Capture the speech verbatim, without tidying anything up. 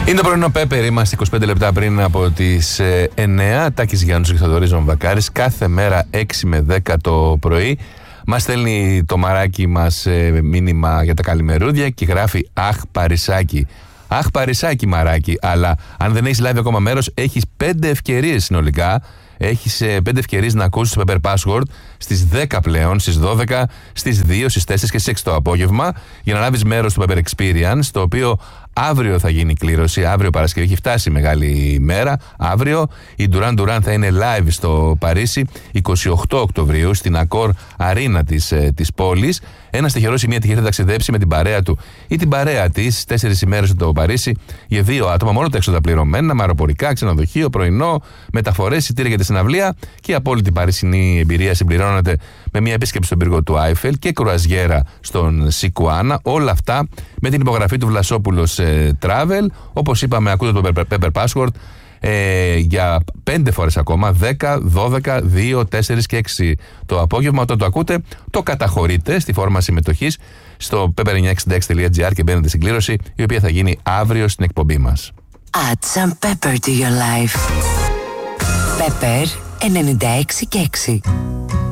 Είναι το πρωινό Πέπερ, είμαστε είκοσι πέντε λεπτά πριν από τις ε, εννέα. Τάκης Γιάννους και Θοδωρής Βαμβακάρης. Κάθε μέρα έξι με δέκα το πρωί μας στέλνει το μαράκι μας ε, μήνυμα για τα καλημερούδια και γράφει «Αχ Παρισάκι». Αχ Παρισάκι μαράκι, αλλά αν δεν έχεις λάβει ακόμα μέρος, έχεις πέντε ευκαιρίες συνολικά. Έχεις ε, πέντε ευκαιρίες να ακούσεις το Pepper Password στις δέκα πλέον, στις δώδεκα, στις δύο, στις τέσσερις και στις έξι το απόγευμα, για να λάβεις μέρος στο Pepper Experience, το οποίο αύριο θα γίνει η κλήρωση. Αύριο Παρασκευή, έχει φτάσει η μεγάλη μέρα. Αύριο η Duran Duran θα είναι live στο Παρίσι, εικοστή όγδοη Οκτωβρίου, στην Accor Arena της, ε, της πόλης. Ένας τυχερός ή μία τυχερή θα ταξιδέψει με την παρέα του ή την παρέα της τέσσερις ημέρες στο Παρίσι για δύο άτομα, μόνο τα έξοδα πληρωμένα, με αεροπορικά, ξενοδοχείο, πρωινό, μεταφορές, εισιτήρια για τη συναυλία, και η απόλυτη παρισινή εμπειρία συμπληρώνεται με μια επίσκεψη στον πύργο του Άιφελ και κρουαζιέρα στον Σικουάνα. Όλα αυτά με την υπογραφή του Βλασόπουλος ε, Travel. Όπως είπαμε, ακούτε το Pepper Password ε, για πέντε φορές ακόμα, δέκα, δώδεκα, δύο, τέσσερα και έξι το απόγευμα. Όταν το ακούτε, το καταχωρείτε στη φόρμα συμμετοχής στο pepper εννιακόσια εξήντα έξι τελεία τζι άρ και μπαίνετε στην κλήρωση, η οποία θα γίνει αύριο στην εκπομπή μας. Add some pepper to your life. Pepper ενενήντα έξι και έξι.